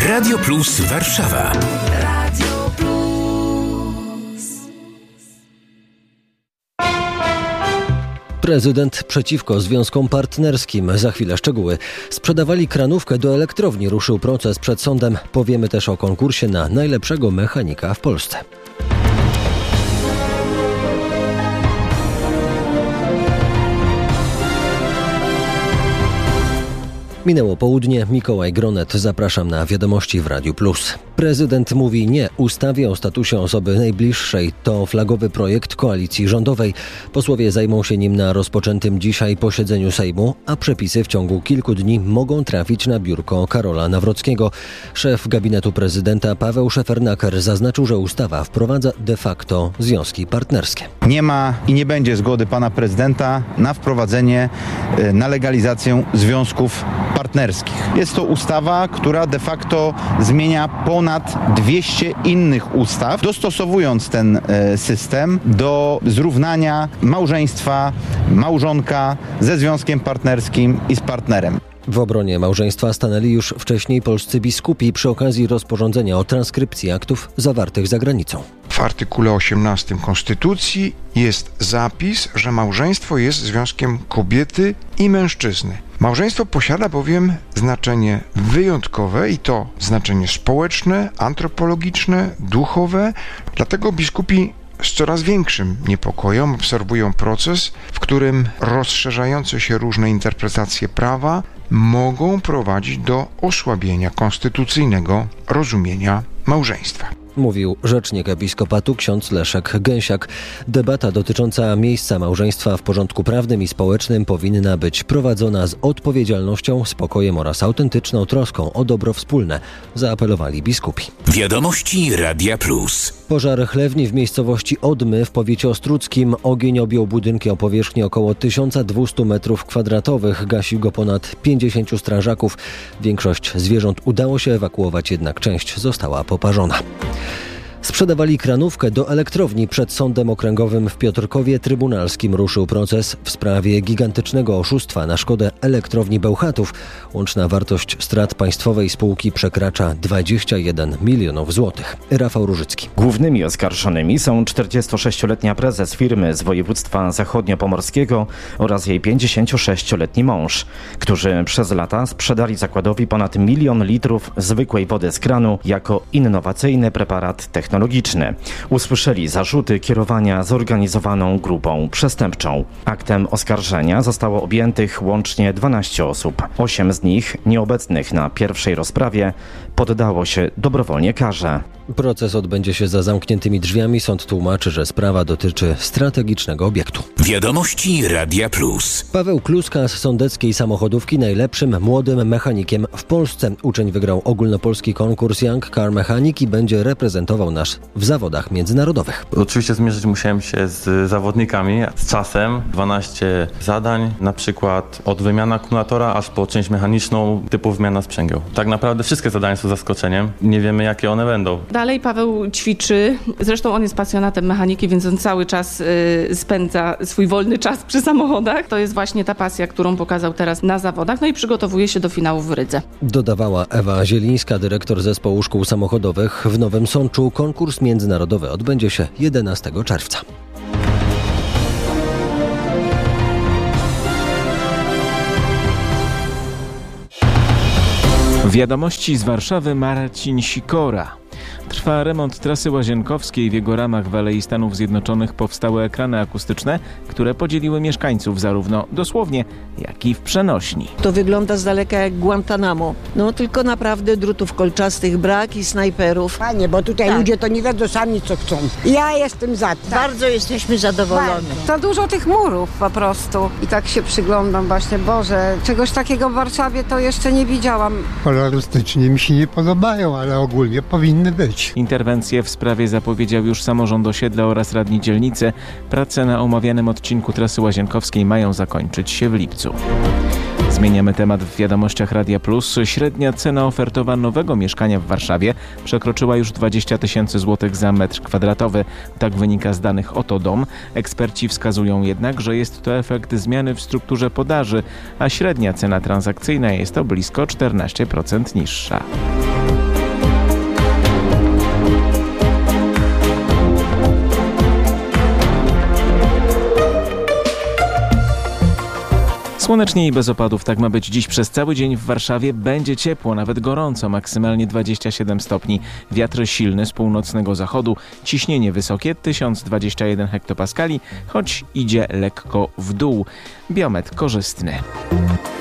Radio Plus Warszawa. Radio Plus. Prezydent przeciwko związkom partnerskim. Za chwilę szczegóły. Sprzedawali kranówkę do elektrowni. Ruszył proces przed sądem. Powiemy też o konkursie na najlepszego mechanika w Polsce. Minęło południe. Mikołaj Gronet. Zapraszam na Wiadomości w Radiu Plus. Prezydent mówi nie ustawie o statusie osoby najbliższej. To flagowy projekt koalicji rządowej. Posłowie zajmą się nim na rozpoczętym dzisiaj posiedzeniu Sejmu, a przepisy w ciągu kilku dni mogą trafić na biurko Karola Nawrockiego. Szef gabinetu prezydenta Paweł Szefernaker zaznaczył, że ustawa wprowadza de facto związki partnerskie. Nie ma i nie będzie zgody pana prezydenta na wprowadzenie, na legalizację związków partnerskich. Jest to ustawa, która de facto zmienia ponad 200 innych ustaw, dostosowując ten system do zrównania małżeństwa, małżonka ze związkiem partnerskim i z partnerem. W obronie małżeństwa stanęli już wcześniej polscy biskupi przy okazji rozporządzenia o transkrypcji aktów zawartych za granicą. W artykule 18 Konstytucji jest zapis, że małżeństwo jest związkiem kobiety i mężczyzny. Małżeństwo posiada bowiem znaczenie wyjątkowe i to znaczenie społeczne, antropologiczne, duchowe. Dlatego biskupi z coraz większym niepokojem obserwują proces, w którym rozszerzające się różne interpretacje prawa mogą prowadzić do osłabienia konstytucyjnego rozumienia małżeństwa. Mówił rzecznik episkopatu ksiądz Leszek Gęsiak. Debata dotycząca miejsca małżeństwa w porządku prawnym i społecznym powinna być prowadzona z odpowiedzialnością, spokojem oraz autentyczną troską o dobro wspólne, zaapelowali biskupi. Wiadomości Radia Plus. Pożar chlewni w miejscowości Odmy w powiecie ostródzkim. Ogień objął budynki o powierzchni około 1200 m2. Gasił go ponad 50 strażaków. Większość zwierząt udało się ewakuować, jednak część została poparzona. Sprzedawali kranówkę do elektrowni. Przed Sądem Okręgowym w Piotrkowie Trybunalskim ruszył proces w sprawie gigantycznego oszustwa na szkodę elektrowni Bełchatów. Łączna wartość strat państwowej spółki przekracza 21 milionów złotych. Rafał Różycki. Głównymi oskarżonymi są 46-letnia prezes firmy z województwa zachodniopomorskiego oraz jej 56-letni mąż, którzy przez lata sprzedali zakładowi ponad 1 milion litrów zwykłej wody z kranu jako innowacyjny preparat technologiczny. Usłyszeli zarzuty kierowania zorganizowaną grupą przestępczą. Aktem oskarżenia zostało objętych łącznie 12 osób. 8 z nich, nieobecnych na pierwszej rozprawie, poddało się dobrowolnie karze. Proces odbędzie się za zamkniętymi drzwiami. Sąd tłumaczy, że sprawa dotyczy strategicznego obiektu. Wiadomości Radia Plus. Paweł Kluska z sądeckiej samochodówki najlepszym młodym mechanikiem w Polsce. Uczeń wygrał ogólnopolski konkurs Young Car Mechanic i będzie reprezentował nas w zawodach międzynarodowych. Oczywiście zmierzyć musiałem się z zawodnikami, z czasem. 12 zadań, na przykład od wymiany akumulatora aż po część mechaniczną typu wymiana sprzęgieł. Tak naprawdę wszystkie zadania są zaskoczeniem. Nie wiemy, jakie one będą. Dalej Paweł ćwiczy, zresztą on jest pasjonatem mechaniki, więc on cały czas spędza swój wolny czas przy samochodach. To jest właśnie ta pasja, którą pokazał teraz na zawodach, no i przygotowuje się do finału w Rydze. Dodawała Ewa Zielińska, dyrektor zespołu szkół samochodowych w Nowym Sączu. Konkurs międzynarodowy odbędzie się 11 czerwca. Wiadomości z Warszawy, Marcin Sikora. Trwa remont trasy łazienkowskiej. W jego ramach w Alei Stanów Zjednoczonych powstały ekrany akustyczne, które podzieliły mieszkańców zarówno dosłownie, jak i w przenośni. To wygląda z daleka jak Guantanamo. No tylko naprawdę drutów kolczastych brak i snajperów. Fajnie, bo tutaj ludzie to nie wiedzą sami co chcą. Ja jestem za tym. Bardzo jesteśmy zadowoleni. Za dużo tych murów po prostu. I tak się przyglądam właśnie, Boże, czegoś takiego w Warszawie to jeszcze nie widziałam. Kolorystycznie mi się nie podobają, ale ogólnie powinny być. Interwencje w sprawie zapowiedział już samorząd osiedla oraz radni dzielnicy. Prace na omawianym odcinku trasy łazienkowskiej mają zakończyć się w lipcu. Zmieniamy temat w Wiadomościach Radia Plus. Średnia cena ofertowa nowego mieszkania w Warszawie przekroczyła już 20 tysięcy złotych za metr kwadratowy. Tak wynika z danych Oto Dom. Eksperci wskazują jednak, że jest to efekt zmiany w strukturze podaży, a średnia cena transakcyjna jest o blisko 14% niższa. Słonecznie i bez opadów, tak ma być dziś przez cały dzień w Warszawie. Będzie ciepło, nawet gorąco, maksymalnie 27 stopni. Wiatr silny z północnego zachodu, ciśnienie wysokie 1021 hektopaskali, choć idzie lekko w dół. Biometr korzystny.